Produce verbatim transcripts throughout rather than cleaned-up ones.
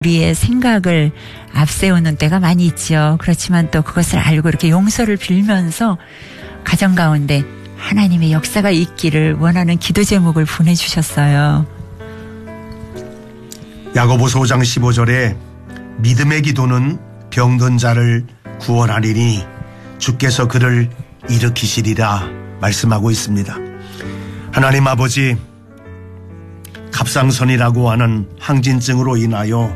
우리의 생각을 앞세우는 때가 많이 있죠. 그렇지만 또 그것을 알고 이렇게 용서를 빌면서 가정 가운데 하나님의 역사가 있기를 원하는 기도 제목을 보내주셨어요. 야고보서 오 장 십오 절에 믿음의 기도는 병든 자를 구원하리니 주께서 그를 일으키시리라 말씀하고 있습니다. 하나님 아버지, 갑상선이라고 하는 항진증으로 인하여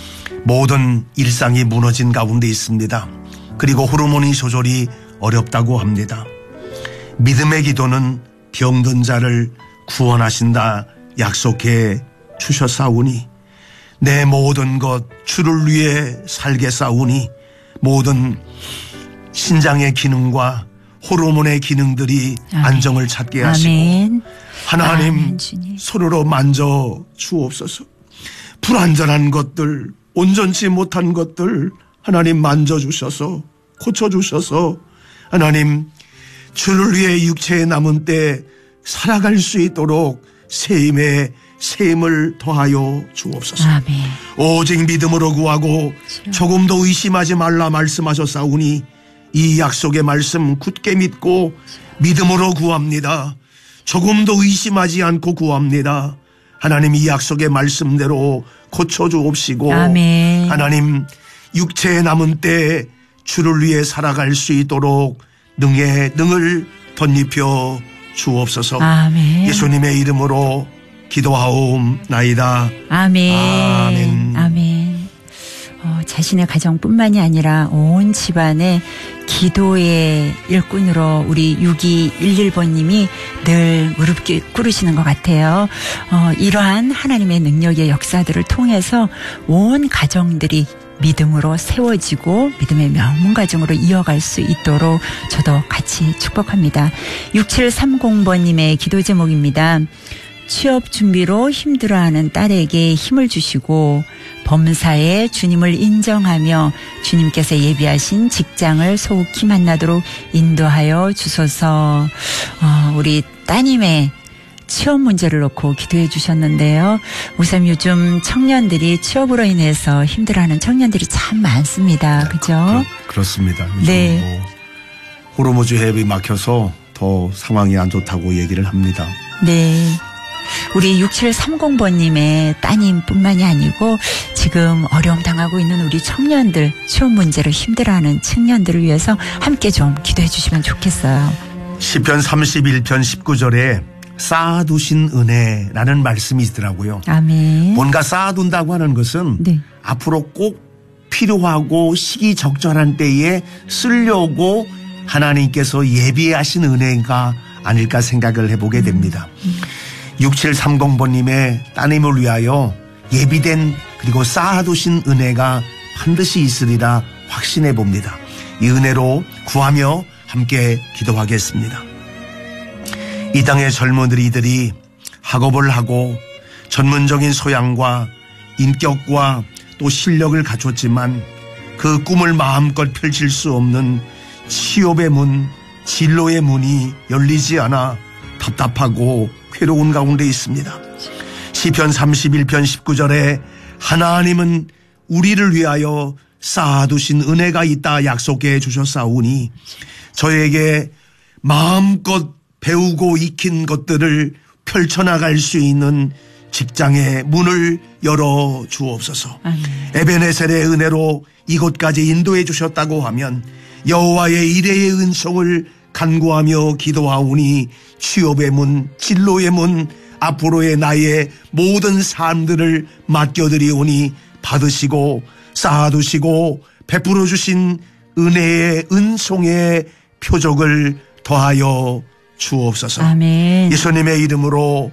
모든 일상이 무너진 가운데 있습니다. 그리고 호르몬이 조절이 어렵다고 합니다. 믿음의 기도는 병든 자를 구원하신다 약속해 주셨사오니 내 모든 것 주를 위해 살겠사오니 모든 신장의 기능과 호르몬의 기능들이 아멘. 안정을 찾게 하시고 아멘. 하나님 아멘, 손으로 만져 주옵소서. 불완전한 것들, 온전치 못한 것들 하나님 만져주셔서 고쳐주셔서 하나님 주를 위해 육체에 남은 때 살아갈 수 있도록 세임에 세임을 더하여 주옵소서. 아멘. 오직 믿음으로 구하고 조금도 의심하지 말라 말씀하셨사오니 이 약속의 말씀 굳게 믿고 믿음으로 구합니다. 조금도 의심하지 않고 구합니다. 하나님 이 약속의 말씀대로 고쳐주옵시고 아멘. 하나님 육체에 남은 때 주를 위해 살아갈 수 있도록 능에 능을 덧입혀 주옵소서. 아멘. 예수님의 이름으로 기도하옵나이다. 아멘. 아멘. 아멘. 어, 자신의 가정뿐만이 아니라 온 집안의 기도의 일꾼으로 우리 육이일일 번님이 늘 무릎 꿇으시는 것 같아요. 어, 이러한 하나님의 능력의 역사들을 통해서 온 가정들이 믿음으로 세워지고 믿음의 명문 가정으로 이어갈 수 있도록 저도 같이 축복합니다. 육칠삼공 번님의 기도 제목입니다. 취업 준비로 힘들어하는 딸에게 힘을 주시고 범사에 주님을 인정하며 주님께서 예비하신 직장을 속히 만나도록 인도하여 주소서. 어, 우리 따님의 취업 문제를 놓고 기도해 주셨는데요. 우선 요즘 청년들이 취업으로 인해서 힘들어하는 청년들이 참 많습니다. 그죠? 그, 그렇습니다. 요즘 네. 뭐 호르몬주 해협이 막혀서 더 상황이 안 좋다고 얘기를 합니다. 네. 우리 육칠삼공 번님의 따님뿐만이 아니고 지금 어려움 당하고 있는 우리 청년들, 취업 문제로 힘들어하는 청년들을 위해서 함께 좀 기도해 주시면 좋겠어요. 시편 삼십일 편 십구 절에 쌓아두신 은혜라는 말씀이 있더라고요. 아멘. 뭔가 쌓아둔다고 하는 것은 네. 앞으로 꼭 필요하고 시기적절한 때에 쓰려고 하나님께서 예비하신 은혜가 아닐까 생각을 해보게 됩니다. 음. 음. 육칠삼공 번님의 따님을 위하여 예비된 그리고 쌓아두신 은혜가 반드시 있으리라 확신해 봅니다. 이 은혜로 구하며 함께 기도하겠습니다. 이 땅의 젊은이들이 학업을 하고 전문적인 소양과 인격과 또 실력을 갖췄지만 그 꿈을 마음껏 펼칠 수 없는 취업의 문, 진로의 문이 열리지 않아 답답하고 괴로운 가운데 있습니다. 시편 삼십일 편 십구 절에 하나님은 우리를 위하여 쌓아두신 은혜가 있다 약속해 주셨사오니 저에게 마음껏 배우고 익힌 것들을 펼쳐나갈 수 있는 직장의 문을 열어 주옵소서. 아멘. 에베네셀의 은혜로 이곳까지 인도해 주셨다고 하면 여호와의 이레의 은총을 간구하며 기도하오니 취업의 문, 진로의 문, 앞으로의 나의 모든 삶들을 맡겨드리오니 받으시고 쌓아두시고 베풀어 주신 은혜의 은총의 표적을 더하여 주옵소서. 아멘. 예수님의 이름으로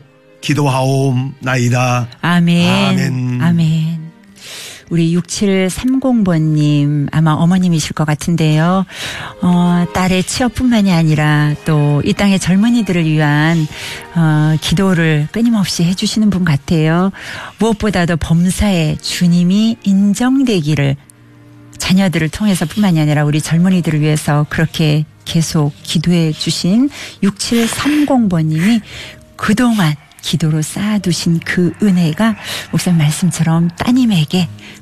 기도하옵나이다. 아멘. 아멘. 아멘. 우리 육칠삼공 번님 아마 어머님이실 것 같은데요. 어, 딸의 취업뿐만이 아니라 또 이 땅의 젊은이들을 위한 어, 기도를 끊임없이 해주시는 분 같아요. 무엇보다도 범사에 주님이 인정되기를 자녀들을 통해서 뿐만이 아니라 우리 젊은이들을 위해서 그렇게 계속 기도해 주신 육칠삼공 번님이 그동안 기도로 쌓아두신 그 은혜가 목사님 말씀처럼 따님에게